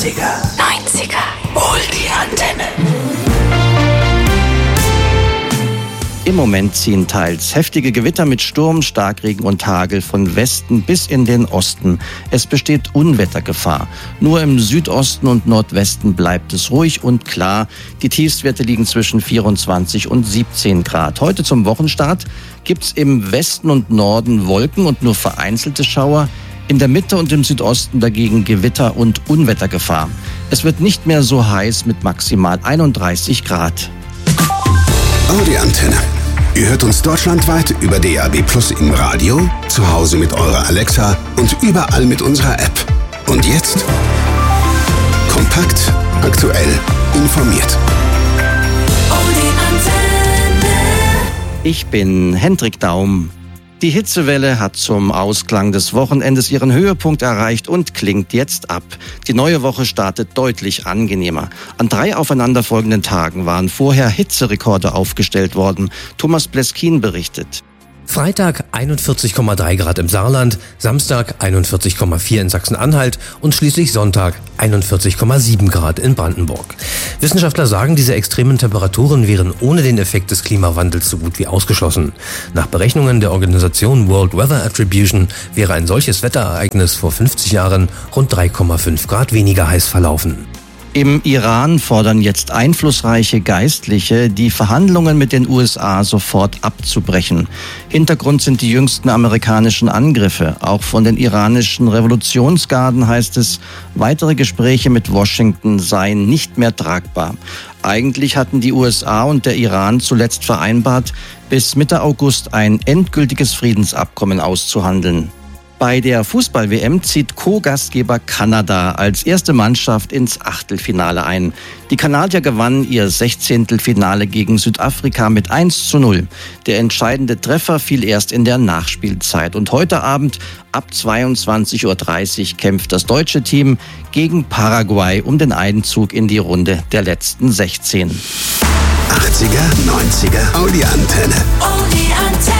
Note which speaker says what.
Speaker 1: 90er. Hol die Antenne.
Speaker 2: Im Moment ziehen teils heftige Gewitter mit Sturm, Starkregen und Hagel von Westen bis in den Osten. Es besteht Unwettergefahr. Nur im Südosten und Nordwesten bleibt es ruhig und klar. Die Tiefstwerte liegen zwischen 24 und 17 Grad. Heute zum Wochenstart gibt's im Westen und Norden Wolken und nur vereinzelte Schauer. In der Mitte und im Südosten dagegen Gewitter und Unwettergefahr. Es wird nicht mehr so heiß mit maximal 31 Grad.
Speaker 3: Audi Antenne. Ihr hört uns deutschlandweit über DAB+ im Radio, zu Hause mit eurer Alexa und überall mit unserer App. Und jetzt kompakt, aktuell, informiert.
Speaker 1: Audi Antenne.
Speaker 2: Ich bin Hendrik Daum. Die Hitzewelle hat zum Ausklang des Wochenendes ihren Höhepunkt erreicht und klingt jetzt ab. Die neue Woche startet deutlich angenehmer. An 3 aufeinanderfolgenden Tagen waren vorher Hitzerekorde aufgestellt worden. Thomas Bleskin berichtet.
Speaker 4: Freitag 41,3 Grad im Saarland, Samstag 41,4 in Sachsen-Anhalt und schließlich Sonntag 41,7 Grad in Brandenburg. Wissenschaftler sagen, diese extremen Temperaturen wären ohne den Effekt des Klimawandels so gut wie ausgeschlossen. Nach Berechnungen der Organisation World Weather Attribution wäre ein solches Wetterereignis vor 50 Jahren rund 3,5 Grad weniger heiß verlaufen.
Speaker 2: Im Iran fordern jetzt einflussreiche Geistliche, die Verhandlungen mit den USA sofort abzubrechen. Hintergrund sind die jüngsten amerikanischen Angriffe. Auch von den iranischen Revolutionsgarden heißt es, weitere Gespräche mit Washington seien nicht mehr tragbar. Eigentlich hatten die USA und der Iran zuletzt vereinbart, bis Mitte August ein endgültiges Friedensabkommen auszuhandeln. Bei der Fußball-WM zieht Co-Gastgeber Kanada als erste Mannschaft ins Achtelfinale ein. Die Kanadier gewannen ihr 16. Finale gegen Südafrika mit 1:0. Der entscheidende Treffer fiel erst in der Nachspielzeit. Und heute Abend ab 22:30 Uhr kämpft das deutsche Team gegen Paraguay um den Einzug in die Runde der letzten 16.
Speaker 3: 80er, 90er, Audi Antenne.
Speaker 1: Audi Antenne.